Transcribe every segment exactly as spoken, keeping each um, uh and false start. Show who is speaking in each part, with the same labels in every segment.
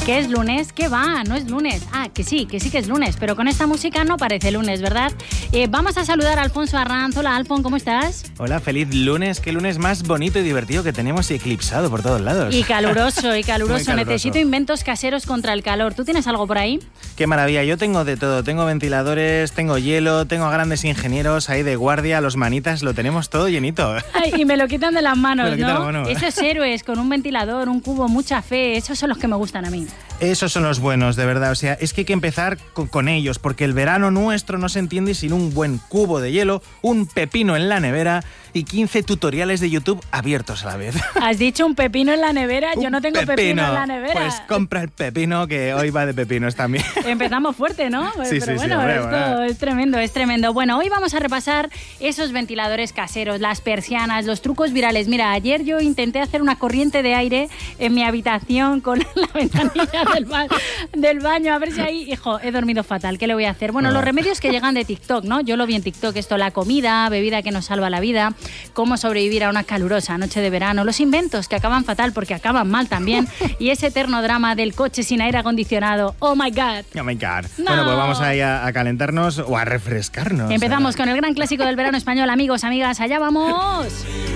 Speaker 1: Que es lunes, que va, no es lunes. Ah, que sí, que sí que es lunes, pero con esta música no parece lunes, ¿verdad? Eh, vamos a saludar a Alfonso Arranz. Hola, Alfon, ¿cómo estás?
Speaker 2: Hola, feliz lunes. Qué lunes más bonito y divertido que tenemos y eclipsado por todos lados.
Speaker 1: Y caluroso, y caluroso.
Speaker 2: caluroso.
Speaker 1: Necesito inventos caseros contra el calor. ¿Tú tienes algo por ahí?
Speaker 2: Qué maravilla. Yo tengo de todo. Tengo ventiladores, tengo hielo, tengo grandes ingenieros ahí de guardia, los manitas, lo tenemos todo llenito.
Speaker 1: Ay, y me lo quitan de las manos,
Speaker 2: Me lo quitan
Speaker 1: ¿no?
Speaker 2: de las manos.
Speaker 1: Esos héroes con un ventilador, un cubo, mucha fe, esos son los que me gustan a mí.
Speaker 2: Esos son los buenos, de verdad. O sea, es que hay que empezar con, con ellos, porque el verano nuestro no se entiende sin un buen cubo de hielo, un pepino en la nevera y quince tutoriales de YouTube abiertos a la vez.
Speaker 1: ¿Has dicho un pepino en la nevera? Yo
Speaker 2: Un
Speaker 1: no tengo pepino. pepino en la nevera.
Speaker 2: Pues compra el pepino, que hoy va de pepinos también.
Speaker 1: Empezamos fuerte, ¿no?
Speaker 2: Sí,
Speaker 1: Pero
Speaker 2: sí,
Speaker 1: bueno,
Speaker 2: sí, hombre,
Speaker 1: esto
Speaker 2: bueno.
Speaker 1: es tremendo, es tremendo. Bueno, hoy vamos a repasar esos ventiladores caseros, las persianas, los trucos virales. Mira, ayer yo intenté hacer una corriente de aire en mi habitación con la ventanilla del, ba del baño, a ver si ahí, hijo, he dormido fatal, ¿qué le voy a hacer? Bueno, los remedios que llegan de TikTok, ¿no? Yo lo vi en TikTok, esto, la comida, bebida que nos salva la vida, cómo sobrevivir a una calurosa noche de verano, los inventos que acaban fatal porque acaban mal también, y ese eterno drama del coche sin aire acondicionado. ¡Oh, my God!
Speaker 2: Oh my God.
Speaker 1: No.
Speaker 2: Bueno, pues vamos ahí a, a calentarnos o a refrescarnos.
Speaker 1: Empezamos con el gran clásico del verano español, amigos, amigas, allá vamos.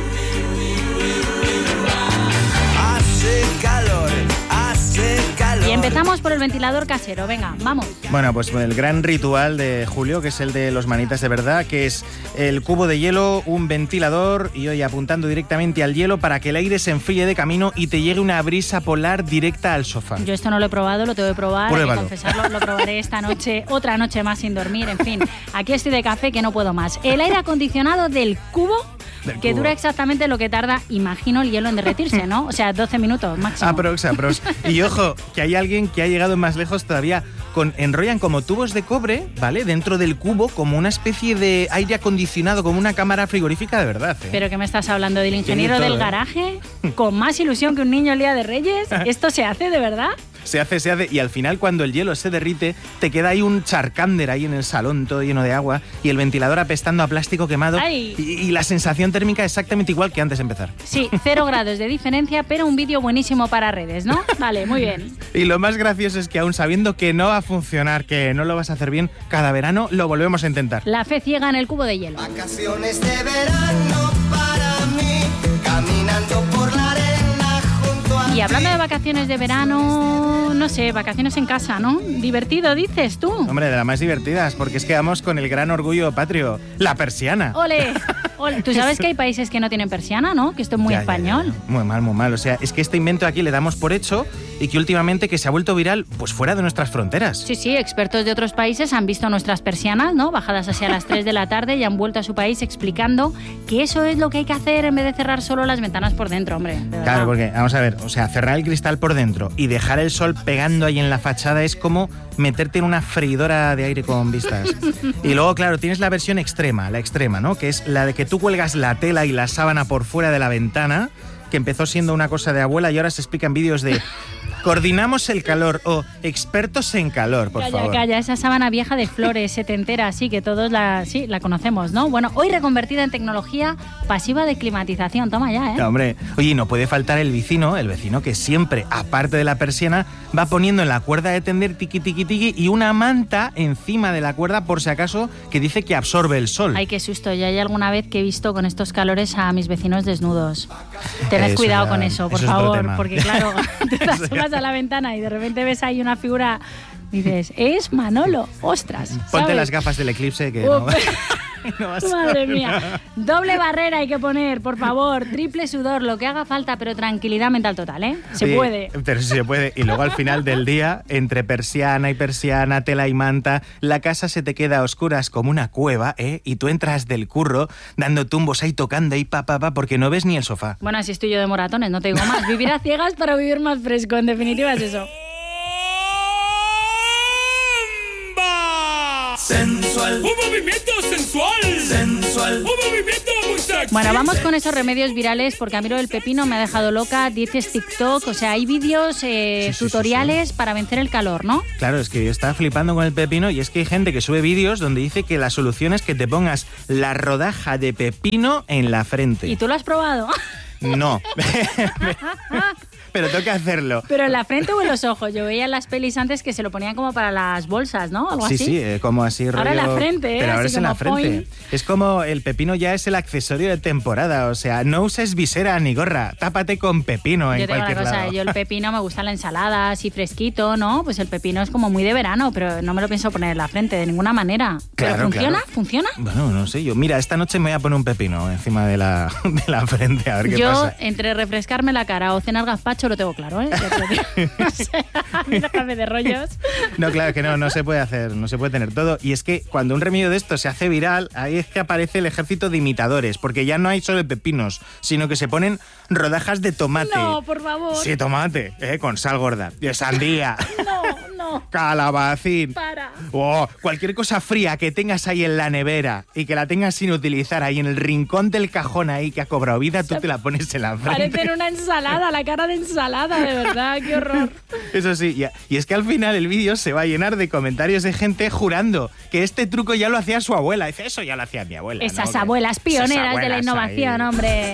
Speaker 3: Hace calor, hace calor.
Speaker 1: Y empezamos por el ventilador casero, venga, vamos.
Speaker 2: Bueno, pues el gran ritual de Julio, que es el de los manitas de verdad, que es el cubo de hielo, un ventilador y hoy apuntando directamente al hielo para que el aire se enfríe de camino y te llegue una brisa polar directa al sofá.
Speaker 1: Yo esto no lo he probado, lo tengo que probar,
Speaker 2: Pruébalo.
Speaker 1: hay que confesarlo, lo probaré esta noche, otra noche más sin dormir, en fin, aquí estoy de café que no puedo más. El aire acondicionado del cubo,
Speaker 2: Del
Speaker 1: que
Speaker 2: cubo.
Speaker 1: dura exactamente lo que tarda, imagino, el hielo en derretirse, ¿no? O sea, doce minutos máximo.
Speaker 2: Aprox, aprox. Y ojo, que hay alguien que ha llegado más lejos todavía. Con, enrollan como tubos de cobre, ¿vale? Dentro del cubo, como una especie de aire acondicionado, como una cámara frigorífica de verdad, ¿eh?
Speaker 1: ¿Pero qué me estás hablando? ¿Del ingeniero
Speaker 2: Tiene todo,
Speaker 1: del
Speaker 2: ¿eh?
Speaker 1: garaje? ¿Con más ilusión que un niño el día de Reyes? ¿Esto se hace de verdad?
Speaker 2: Se hace, se hace, y al final cuando el hielo se derrite, te queda ahí un charcander ahí en el salón, todo lleno de agua, y el ventilador apestando a plástico quemado,
Speaker 1: Ay.
Speaker 2: y, y la sensación térmica exactamente igual que antes de empezar.
Speaker 1: Sí, cero grados de diferencia, pero un vídeo buenísimo para redes, ¿no? Vale, muy bien.
Speaker 2: Y lo más gracioso es que aún sabiendo que no va a funcionar, que no lo vas a hacer bien, cada verano lo volvemos a intentar.
Speaker 1: La fe ciega en el cubo de hielo.
Speaker 3: Vacaciones de verano para mí, caminando por la arena junto a
Speaker 1: Y hablando
Speaker 3: ti.
Speaker 1: de vacaciones de verano, no sé, vacaciones en casa, ¿no? Divertido, dices tú.
Speaker 2: Hombre, de las más divertidas, porque es que vamos con el gran orgullo patrio, la persiana.
Speaker 1: ¡Ole! ¡Ole! Tú sabes que hay países que no tienen persiana, ¿no? Que esto es muy
Speaker 2: Ya, ya,
Speaker 1: español.
Speaker 2: ya, ya. Muy mal, muy mal. O sea, es que este invento aquí le damos por hecho y que últimamente que se ha vuelto viral, pues fuera de nuestras fronteras.
Speaker 1: Sí, sí, expertos de otros países han visto nuestras persianas, ¿no? Bajadas hacia las tres de la tarde y han vuelto a su país explicando que eso es lo que hay que hacer en vez de cerrar solo las ventanas por dentro, hombre. de verdad.
Speaker 2: Claro, porque, vamos a ver, o sea, cerrar el cristal por dentro y dejar el sol pegando ahí en la fachada es como meterte en una freidora de aire con vistas. Y luego, claro, tienes la versión extrema, la extrema, ¿no? Que es la de que tú cuelgas la tela y la sábana por fuera de la ventana, que empezó siendo una cosa de abuela y ahora se explica en vídeos de coordinamos el calor o expertos en calor, por
Speaker 1: Calla,
Speaker 2: favor.
Speaker 1: calla, esa sábana vieja de flores setentera, así que todos la, sí, la conocemos, ¿no? Bueno, hoy reconvertida en tecnología pasiva de climatización, toma ya, ¿eh?
Speaker 2: No, hombre, oye, no puede faltar el vecino, el vecino que siempre, aparte de la persiana, va poniendo en la cuerda de tender tiqui tiqui tiqui y una manta encima de la cuerda por si acaso que dice que absorbe el sol.
Speaker 1: Ay, qué susto, ya hay alguna vez que he visto con estos calores a mis vecinos desnudos. Tened
Speaker 2: Eso
Speaker 1: cuidado
Speaker 2: ya-
Speaker 1: con eso, por
Speaker 2: eso es otro
Speaker 1: favor,
Speaker 2: tema.
Speaker 1: porque claro, te te
Speaker 2: Eso ya-
Speaker 1: asomas a la ventana y de repente ves ahí una figura, dices, es Manolo, ostras.
Speaker 2: Ponte
Speaker 1: ¿sabes?
Speaker 2: las gafas del eclipse que
Speaker 1: Uf.
Speaker 2: no, no vas a
Speaker 1: Madre
Speaker 2: ver
Speaker 1: mía,
Speaker 2: nada.
Speaker 1: doble barrera hay que poner, por favor, triple sudor, lo que haga falta, pero tranquilidad mental total, ¿eh? Se
Speaker 2: Sí,
Speaker 1: puede.
Speaker 2: Pero sí se puede. Y luego al final del día, entre persiana y persiana, tela y manta, la casa se te queda a oscuras como una cueva, ¿eh? Y tú entras del curro dando tumbos ahí tocando y pa, pa, pa, porque no ves ni el sofá.
Speaker 1: Bueno, así estoy yo de moratones, no te digo más. Vivir a ciegas para vivir más fresco, en definitiva es eso.
Speaker 3: Sensual,
Speaker 4: ¡Un movimiento sensual!
Speaker 3: sensual.
Speaker 4: ¡Un movimiento muy sexy!
Speaker 1: Bueno, vamos con esos remedios virales porque a mí lo del pepino me ha dejado loca. Dices TikTok, o sea, hay vídeos, eh,
Speaker 2: Sí, sí, sí,
Speaker 1: tutoriales
Speaker 2: sí.
Speaker 1: para vencer el calor, ¿no?
Speaker 2: Claro, es que yo estaba flipando con el pepino y es que hay gente que sube vídeos donde dice que la solución es que te pongas la rodaja de pepino en la frente.
Speaker 1: ¿Y tú lo has probado?
Speaker 2: No. pero tengo que hacerlo.
Speaker 1: ¿Pero en la frente o en los ojos? Yo veía en las pelis antes que se lo ponían como para las bolsas, ¿no? Algo
Speaker 2: Sí,
Speaker 1: así.
Speaker 2: sí, eh, como así rollo...
Speaker 1: Ahora en la frente, ¿eh?
Speaker 2: Pero ahora
Speaker 1: Así
Speaker 2: es en la
Speaker 1: como
Speaker 2: frente.
Speaker 1: point.
Speaker 2: Es como el pepino ya es el accesorio de temporada, o sea, no uses visera ni gorra, tápate con pepino en
Speaker 1: Yo te digo una
Speaker 2: cualquier
Speaker 1: cosa,
Speaker 2: lado.
Speaker 1: yo el pepino me gusta la ensalada, así fresquito, ¿no? Pues el pepino es como muy de verano, pero no me lo pienso poner en la frente de ninguna manera. ¿Pero
Speaker 2: Claro,
Speaker 1: funciona?
Speaker 2: claro.
Speaker 1: ¿Funciona?
Speaker 2: Bueno, no sé yo. Mira, esta noche me voy a poner un pepino encima de la, de la frente, a ver qué
Speaker 1: Yo,
Speaker 2: pasa.
Speaker 1: entre refrescarme la cara o cenar gazpacho, lo tengo claro, ¿eh? Ya te lo digo. O sea, a mí déjame de rollos.
Speaker 2: No, claro que no, no se puede hacer, no se puede tener todo. Y es que cuando un remedio de esto se hace viral, ahí es que aparece el ejército de imitadores, porque ya no hay solo pepinos, sino que se ponen rodajas de tomate.
Speaker 1: No, por favor.
Speaker 2: Sí, tomate, eh, con sal gorda, de sandía,
Speaker 1: No, no.
Speaker 2: calabacín.
Speaker 1: Para.
Speaker 2: Oh, cualquier cosa fría que tengas ahí en la nevera y que la tengas sin utilizar ahí en el rincón del cajón ahí que ha cobrado vida, tú te la pones en la frente.
Speaker 1: Parecen una ensalada, la cara de ensalada, de verdad, qué horror.
Speaker 2: Eso sí, y, y es que al final el vídeo se va a llenar de comentarios de gente jurando que este truco ya lo hacía su abuela. Dice, eso ya lo hacía mi abuela.
Speaker 1: Esas
Speaker 2: ¿no? Que-
Speaker 1: abuelas pioneras
Speaker 2: esas
Speaker 1: de la
Speaker 2: abuelas
Speaker 1: innovación,
Speaker 2: ahí.
Speaker 1: hombre.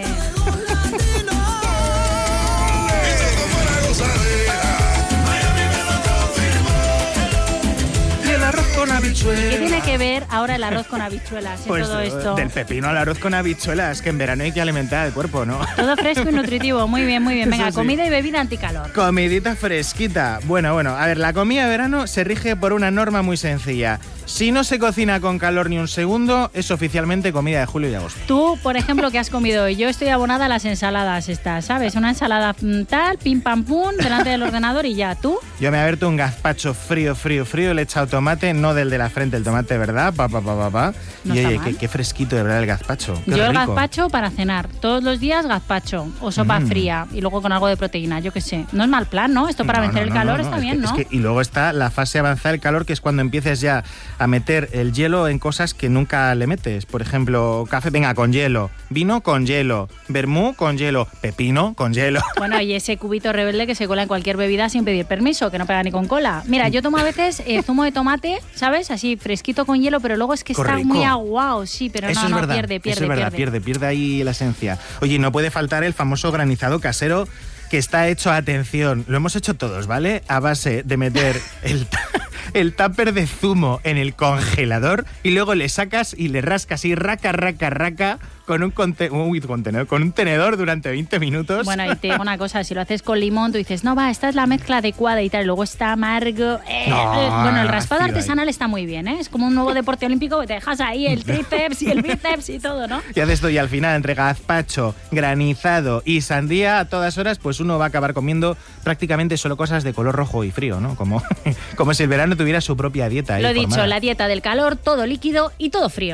Speaker 2: Y el arroz con habichuelas.
Speaker 1: ¿Qué tiene que ver ahora el arroz con habichuelas y
Speaker 2: Pues
Speaker 1: todo esto?
Speaker 2: del pepino al arroz con habichuelas, que en verano hay que alimentar el cuerpo, ¿no?
Speaker 1: Todo fresco y nutritivo, muy bien, muy bien. Venga,
Speaker 2: Eso sí.
Speaker 1: comida y bebida anticalor.
Speaker 2: Comidita fresquita. Bueno, bueno, a ver, la comida de verano se rige por una norma muy sencilla. Si no se cocina con calor ni un segundo, es oficialmente comida de julio y agosto.
Speaker 1: Tú, por ejemplo, ¿qué has comido hoy? Yo estoy abonada a las ensaladas estas, ¿sabes? Una ensalada mm, tal, pim pam pum, delante del ordenador y ya. ¿Tú?
Speaker 2: Yo me he abierto un gazpacho frío, frío, frío, le he echado tomate, no del de la frente, el tomate, ¿verdad? Pa, pa, pa, pa, pa.
Speaker 1: No
Speaker 2: y
Speaker 1: está
Speaker 2: oye,
Speaker 1: mal.
Speaker 2: qué, qué fresquito de verdad el gazpacho. Qué
Speaker 1: Yo el
Speaker 2: rico.
Speaker 1: gazpacho para cenar. Todos los días gazpacho o sopa
Speaker 2: Mm.
Speaker 1: fría y luego con algo de proteína, yo qué sé. No es mal plan, ¿no? Esto para
Speaker 2: No,
Speaker 1: vencer
Speaker 2: no,
Speaker 1: el
Speaker 2: no,
Speaker 1: calor
Speaker 2: no,
Speaker 1: está
Speaker 2: es
Speaker 1: bien,
Speaker 2: que-
Speaker 1: ¿no?
Speaker 2: es que- y luego está la fase avanzada del calor, que es cuando empieces ya a meter el hielo en cosas que nunca le metes. Por ejemplo, café, venga, con hielo. Vino con hielo. Vermú con hielo. Pepino con hielo.
Speaker 1: Bueno, y ese cubito rebelde que se cuela en cualquier bebida sin pedir permiso, que no pega ni con cola. Mira, yo tomo a veces eh, zumo de tomate, ¿sabes? Así fresquito con hielo, pero luego es que
Speaker 2: Qué
Speaker 1: está
Speaker 2: rico.
Speaker 1: muy aguado, sí, pero
Speaker 2: Eso
Speaker 1: no,
Speaker 2: es
Speaker 1: no,
Speaker 2: verdad.
Speaker 1: pierde, pierde,
Speaker 2: Eso es verdad,
Speaker 1: pierde.
Speaker 2: pierde, pierde ahí la esencia. Oye, no puede faltar el famoso granizado casero que está hecho, atención, lo hemos hecho todos, ¿vale? A base de meter el, ta- el tupper de zumo en el congelador y luego le sacas y le rascas y raca, raca, raca con un, conte- uy, contenedor, con un tenedor durante veinte minutos.
Speaker 1: Bueno, y te digo una cosa, si lo haces con limón, tú dices, no, va, esta es la mezcla adecuada y tal, y luego está amargo. eh,
Speaker 2: No,
Speaker 1: eh. Bueno, el raspado
Speaker 2: ácido ahí.
Speaker 1: artesanal está muy bien, ¿eh? Es como un nuevo deporte olímpico que te dejas ahí el tríceps y el bíceps y todo, ¿no?
Speaker 2: Y haces esto y al final, entre gazpacho, granizado y sandía a todas horas, pues uno va a acabar comiendo prácticamente solo cosas de color rojo y frío, ¿no? Como, como si el verano tuviera su propia dieta. ahí
Speaker 1: Lo he dicho,
Speaker 2: formada.
Speaker 1: la dieta del calor, todo líquido y todo frío.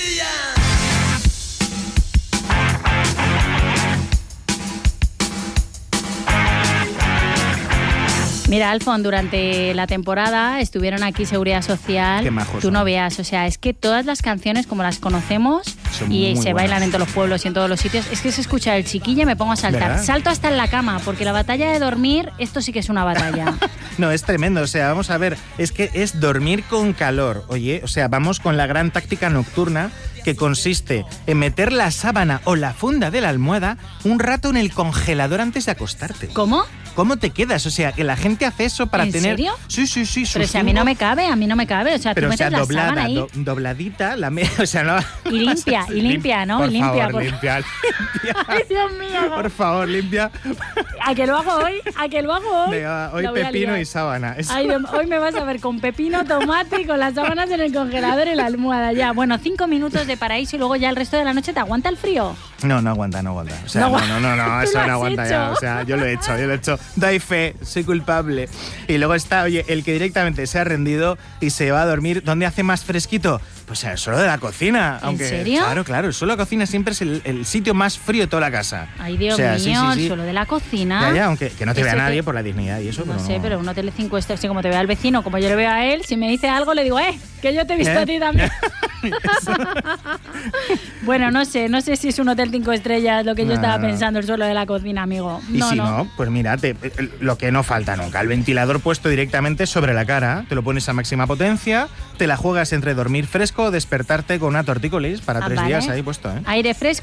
Speaker 1: Mira, Alfon, durante la temporada estuvieron aquí Seguridad Social.
Speaker 2: Qué majos
Speaker 1: Tú no
Speaker 2: son.
Speaker 1: veas, o sea, es que todas las canciones como las conocemos
Speaker 2: Son
Speaker 1: y
Speaker 2: muy
Speaker 1: se bailan
Speaker 2: buenas.
Speaker 1: en todos los pueblos y en todos los sitios, es que se escucha el chiquillo y me pongo a saltar.
Speaker 2: ¿Verdad?
Speaker 1: Salto hasta en la cama, porque la batalla de dormir, esto sí que es una batalla.
Speaker 2: No, es tremendo. O sea, vamos a ver, es que es dormir con calor. Oye, o sea, vamos con la gran táctica nocturna que consiste en meter la sábana o la funda de la almohada un rato en el congelador antes de acostarte.
Speaker 1: ¿Cómo?
Speaker 2: ¿Cómo te quedas? O sea, que la gente hace eso para
Speaker 1: ¿En
Speaker 2: tener...
Speaker 1: serio?
Speaker 2: Sí, sí, sí.
Speaker 1: Pero
Speaker 2: sus
Speaker 1: si a mí no
Speaker 2: cinco-
Speaker 1: me cabe, a mí no me cabe. O sea,
Speaker 2: Pero,
Speaker 1: tú
Speaker 2: o sea,
Speaker 1: metes la sábana
Speaker 2: doblada,
Speaker 1: ahí.
Speaker 2: do- dobladita, la me... o sea, no...
Speaker 1: Y limpia, y limpia, ¿no?
Speaker 2: Por
Speaker 1: Y limpia,
Speaker 2: favor,
Speaker 1: por-
Speaker 2: limpia, limpia.
Speaker 1: Ay, Dios mío.
Speaker 2: Por favor, limpia.
Speaker 1: ¿A que lo hago hoy? ¿A que lo hago hoy?
Speaker 2: Venga, hoy
Speaker 1: La voy a
Speaker 2: pepino
Speaker 1: liar.
Speaker 2: y sábana. Eso-
Speaker 1: Ay, Dios, hoy me vas a ver con pepino, tomate y con las sábanas en el congelador y la almohada ya. Bueno, cinco minutos de paraíso y luego ya el resto de la noche te aguanta el frío.
Speaker 2: No, no aguanta, no aguanta. O sea,
Speaker 1: No
Speaker 2: no,
Speaker 1: agu-
Speaker 2: no, no, no,
Speaker 1: ¿Tú
Speaker 2: eso
Speaker 1: lo has
Speaker 2: no aguanta ya.
Speaker 1: hecho?
Speaker 2: O sea, yo lo he hecho, yo lo he hecho. Doy fe, soy culpable. Y luego está, oye, el que directamente se ha rendido y se va a dormir. ¿Dónde hace más fresquito? Pues en el suelo de la cocina.
Speaker 1: ¿En
Speaker 2: Aunque,
Speaker 1: serio?
Speaker 2: Claro, claro. El suelo de la cocina siempre es el, el sitio más frío de toda la casa.
Speaker 1: Ay, Dios
Speaker 2: O sea, sí,
Speaker 1: mío,
Speaker 2: sí,
Speaker 1: el
Speaker 2: sí.
Speaker 1: suelo de la cocina.
Speaker 2: Ya, ya, aunque que no te vea
Speaker 1: Eso
Speaker 2: nadie
Speaker 1: que-
Speaker 2: por la dignidad y eso.
Speaker 1: No
Speaker 2: pero
Speaker 1: sé, pero un hotel de cinco estrellas, así como te ve al vecino, como yo le veo a él, si me dice algo le digo, eh, que yo te he visto
Speaker 2: ¿Eh?
Speaker 1: a ti también. Bueno, no sé, no sé si es un hotel cinco estrellas lo que yo
Speaker 2: No,
Speaker 1: estaba
Speaker 2: no.
Speaker 1: pensando, el suelo de la cocina, amigo.
Speaker 2: Y
Speaker 1: No,
Speaker 2: si
Speaker 1: no.
Speaker 2: no, pues mira, te- lo que no falta nunca, el ventilador puesto directamente sobre la cara, te lo pones a máxima potencia, te la juegas entre dormir fresco o despertarte con una tortícolis para
Speaker 1: Ah,
Speaker 2: tres
Speaker 1: vale.
Speaker 2: días ahí puesto, ¿eh?
Speaker 1: Aire fresco.